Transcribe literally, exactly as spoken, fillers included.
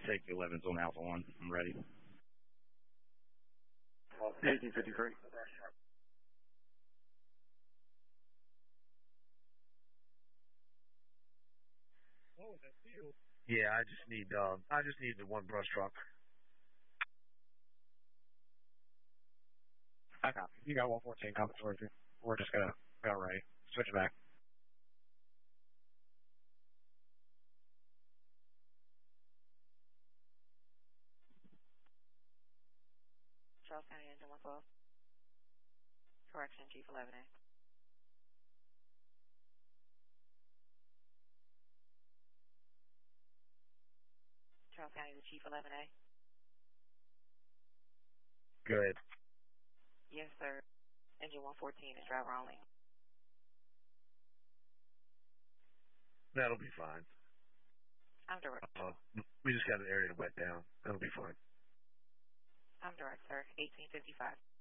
Safety eleven's on Alpha one. I'm ready. eighteen fifty-three. Yeah, I just need uh, I just need the one brush truck. I copy. You got one fourteen coming towards you. We're just gonna go ready. Switch it back. Charles County Engine one twelve. Correction, Chief eleven A. Charles County to Chief eleven A. Good. Yes, sir. Engine one fourteen is driver only. That'll be fine. I'm direct. Uh, we just got an area to wet down. That'll be fine. I'm direct, sir. eighteen fifty-five.